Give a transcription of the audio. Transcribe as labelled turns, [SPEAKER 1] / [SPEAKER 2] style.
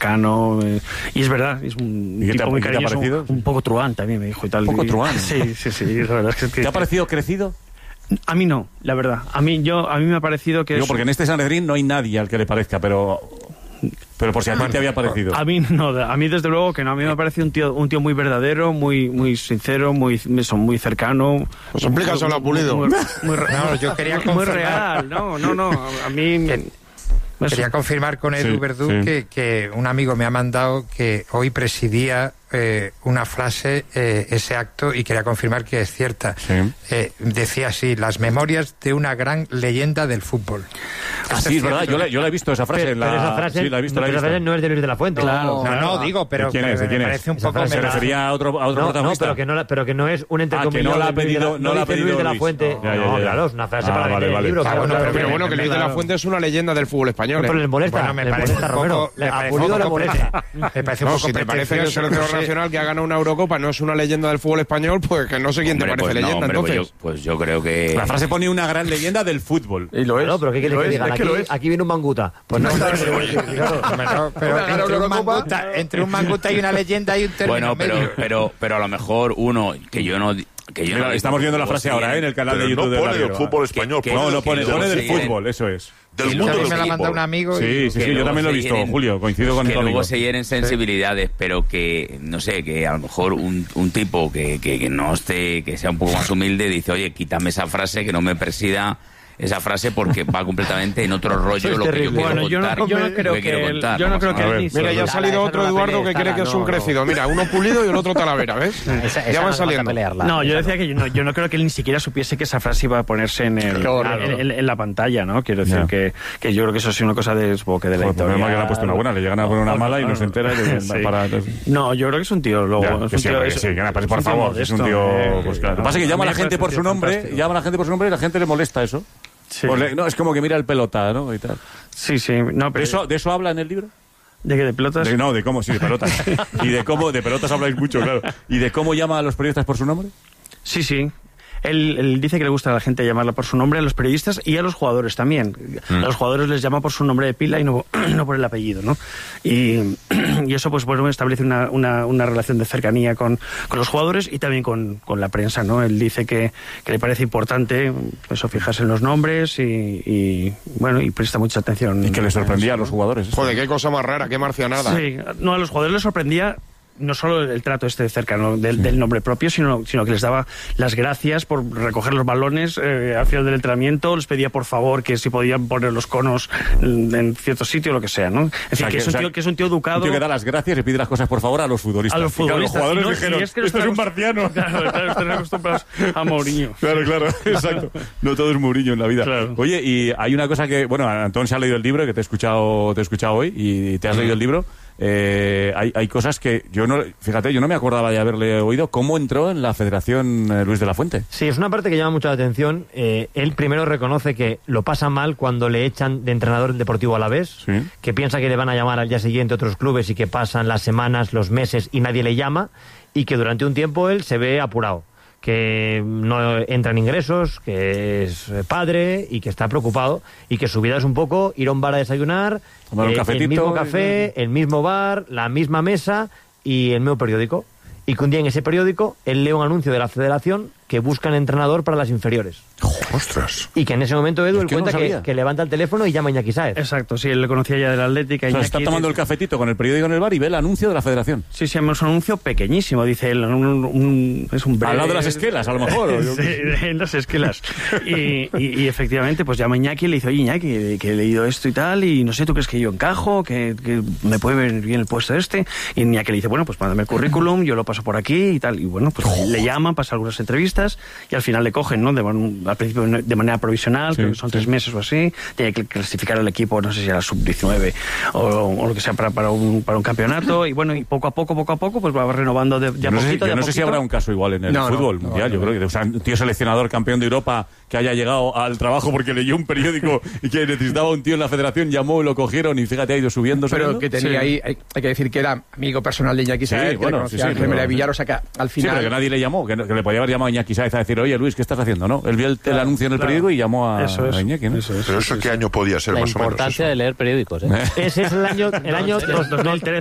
[SPEAKER 1] cercano, y es verdad, es un tipo muy cariñoso, un poco truán también me dijo y tal.
[SPEAKER 2] ¿Un poco truán?
[SPEAKER 1] Sí, la verdad es que...
[SPEAKER 2] ¿Te ha parecido crecido?
[SPEAKER 1] A mí no, la verdad. A mí me ha parecido que...
[SPEAKER 2] Digo, porque en este Sanedrín no hay nadie al que le parezca, pero por si a ti te había parecido.
[SPEAKER 1] A mí no, a mí desde luego que no. A mí me ha parecido un tío muy verdadero, muy sincero, muy cercano.
[SPEAKER 3] Pues explícaselo a Pulido.
[SPEAKER 4] No, yo quería confirmar.
[SPEAKER 1] Muy real, no. A mí...
[SPEAKER 4] Quería confirmar con Edu Verdú que un amigo me ha mandado que hoy presidía una frase, ese acto, y quería confirmar que es cierta. Decía así: las memorias de una gran leyenda del fútbol.
[SPEAKER 2] Sí, es verdad, yo la he visto esa frase.
[SPEAKER 5] Pero esa frase,
[SPEAKER 2] la he visto.
[SPEAKER 5] Esa frase no es de Luis de la Fuente.
[SPEAKER 4] Claro. No, digo, pero
[SPEAKER 2] ¿quién es?
[SPEAKER 4] me parece un poco...
[SPEAKER 2] Se refería a otro protagonista.
[SPEAKER 5] No, pero que no es un entrecomillado.
[SPEAKER 2] Que no la ha pedido
[SPEAKER 5] Luis de la Fuente. No, claro, es una frase para el libro.
[SPEAKER 3] Pero bueno, que Luis de la Fuente es una leyenda del fútbol español.
[SPEAKER 5] Pero le molesta,
[SPEAKER 4] me parece
[SPEAKER 5] Romero.
[SPEAKER 4] A Pulido le molesta. Me parece un poco
[SPEAKER 3] si te parece que el seleccionador nacional que ha ganado una Eurocopa no es una leyenda del fútbol español, pues que no sé quién te parece leyenda, entonces.
[SPEAKER 6] Pues yo creo que...
[SPEAKER 2] La frase pone una gran leyenda del fútbol.
[SPEAKER 3] Y lo es.
[SPEAKER 5] No, pero ¿qué quieres que digan? Aquí viene un manguta. Pues no,
[SPEAKER 4] pero entre un manguta y una leyenda hay un término medio.
[SPEAKER 6] Pero a lo mejor uno que yo no...
[SPEAKER 2] Mira, estamos viendo la frase ahora en el canal de YouTube.
[SPEAKER 7] No pone del fútbol español.
[SPEAKER 2] No pone del fútbol, eso es.
[SPEAKER 7] Del mundo del
[SPEAKER 4] me la manda
[SPEAKER 7] fútbol.
[SPEAKER 4] un amigo.
[SPEAKER 2] Sí, yo también lo he visto, Julio, coincido con
[SPEAKER 6] que
[SPEAKER 2] tu amigo.
[SPEAKER 6] luego se hieren sensibilidades, pero que, no sé, que a lo mejor un tipo que no esté, que sea un poco más humilde, dice, oye, quítame esa frase, que no me presida esa frase porque va completamente en otro rollo lo que yo quiero contar.
[SPEAKER 1] Yo no creo que
[SPEAKER 3] mira, ya ha salido otro Eduardo que cree que es un crecido. Mira, uno Pulido y el otro Talavera, ¿ves? Ya van saliendo.
[SPEAKER 1] No, yo decía que yo no creo que él ni siquiera supiese que esa frase iba a ponerse en la pantalla, ¿no? Quiero decir que yo creo que eso es una cosa de la
[SPEAKER 2] editorial. Pero que le han puesto una buena, le llegan a poner una mala y no se entera.
[SPEAKER 1] No, yo creo que es un tío luego.
[SPEAKER 2] Por favor, es un tío... Lo que pasa es que llama a la gente por su nombre y a la gente le molesta eso.
[SPEAKER 1] Sí.
[SPEAKER 2] No, es como que mira el pelota, ¿no? Y tal.
[SPEAKER 1] Sí. No, pero...
[SPEAKER 2] ¿De eso habla en el libro?
[SPEAKER 1] ¿De qué? ¿De pelotas?
[SPEAKER 2] De cómo, sí, de pelotas. Y de pelotas habláis mucho, claro. ¿Y de cómo llama a los periodistas por su nombre?
[SPEAKER 1] Sí. Él dice que le gusta a la gente llamarla por su nombre, a los periodistas y a los jugadores también. A los jugadores les llama por su nombre de pila y no por el apellido, ¿no? Y eso pues establece una relación de cercanía con los jugadores y también con la prensa, ¿no? Él dice que le parece importante eso, fijarse en los nombres y presta mucha atención.
[SPEAKER 2] Y que le sorprendía a los jugadores.
[SPEAKER 3] Joder, qué cosa más rara, qué marcianada.
[SPEAKER 1] Sí, no, a los jugadores les sorprendía no solo el trato de cerca, ¿no? del nombre propio, sino que les daba las gracias por recoger los balones al final del entrenamiento, les pedía por favor que si podían poner los conos en cierto sitio, lo que sea, ¿no? Es decir, que es un tío educado.
[SPEAKER 2] Un tío que da las gracias y pide las cosas por favor a los futbolistas.
[SPEAKER 1] A los futbolistas.
[SPEAKER 2] Claro, los jugadores dijeron, esto es un marciano.
[SPEAKER 1] Claro, están acostumbrados a Mourinho.
[SPEAKER 2] Claro, exacto. No todo es Mourinho en la vida. Claro. Oye, y hay una cosa que, bueno, Antón se ha leído el libro, que te he escuchado hoy, y te has leído el libro. Hay cosas que yo no me acordaba de haberle oído. ¿Cómo entró en la Federación Luis de la Fuente?
[SPEAKER 5] Sí, es una parte que llama mucho la atención. Él primero reconoce que lo pasa mal cuando le echan de entrenador del Deportivo Alavés, que piensa que le van a llamar al día siguiente otros clubes y que pasan las semanas, los meses y nadie le llama, y que durante un tiempo él se ve apurado, que no entran ingresos, que es padre y que está preocupado y que su vida es un poco ir a un bar a desayunar, el mismo café, el mismo bar, la misma mesa y el mismo periódico. Y que un día en ese periódico él lee un anuncio de la Federación que buscan entrenador para las inferiores.
[SPEAKER 7] ¡Ostras!
[SPEAKER 5] Y que en ese momento Edu cuenta que levanta el teléfono y llama a Iñaki Sáez.
[SPEAKER 1] Exacto, sí, él le conocía ya del Atlético.
[SPEAKER 2] O sea, está tomando el cafetito con el periódico en el bar y ve el anuncio de la Federación.
[SPEAKER 1] Sí, es un anuncio pequeñísimo, dice él. Es un breve...
[SPEAKER 2] Al lado de las esquelas, a lo mejor.
[SPEAKER 1] Sí, en las esquelas. y efectivamente, pues llama a Iñaki y le dice, oye, Iñaki, que he leído esto y tal, y no sé, ¿tú crees que yo encajo? Que me puede venir bien el puesto este. Y Iñaki le dice, bueno, pues mándame el currículum, yo lo paso por aquí y tal. Y bueno, pues le llaman, pasa algunas entrevistas y al final le cogen, ¿no? Al principio de manera provisional, creo que son 3 meses o así, tiene que clasificar al equipo, no sé si era sub-19 o lo que sea para un campeonato, y bueno, y poco a poco pues va renovando de a poquito.
[SPEAKER 2] Yo no sé si habrá un caso igual en el fútbol mundial. Yo creo que un tío seleccionador, campeón de Europa, que haya llegado al trabajo porque leyó un periódico y que necesitaba un tío en la federación, llamó y lo cogieron y fíjate, ha ido subiendo.
[SPEAKER 8] Pero que tenía ahí, hay que decir que era amigo personal de Iñaki Sáez, que conocía a Gemela de Villar, o sea que al final...
[SPEAKER 2] Sí, pero que nadie le llamó, que le podía haber llamado a Iñaki Sáez a decir, oye Luis, ¿qué estás haciendo? ¿No? Él vio el anuncio en el periódico y llamó a Iñaki, ¿no?
[SPEAKER 7] Pero eso, ¿qué año podía ser más o menos?
[SPEAKER 9] La importancia de leer periódicos, ¿eh?
[SPEAKER 5] Ese es el año 2013.